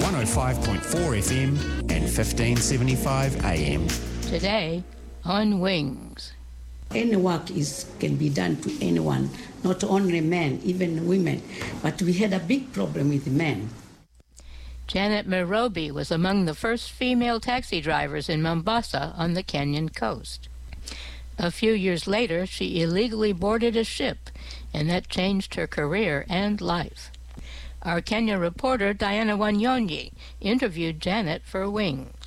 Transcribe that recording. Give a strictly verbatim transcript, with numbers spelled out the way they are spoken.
one oh five point four F M and fifteen seventy-five A M. Today on Wings. Any work is can be done to anyone, not only men, even women. But we had a big problem with men. Janet Mirobi was among the first female taxi drivers in Mombasa on the Kenyan coast. A few years later, she illegally boarded a ship, and that changed her career and life. Our Kenya reporter Diana Wanyonyi interviewed Janet for Wings.